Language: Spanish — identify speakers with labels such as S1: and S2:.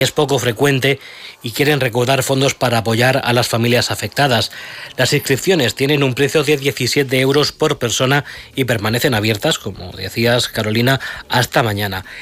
S1: es poco frecuente y quieren recaudar fondos para apoyar a las familias afectadas. Las inscripciones tienen un precio de 17 euros por persona y permanecen abiertas, como decías, Carolina, hasta mañana.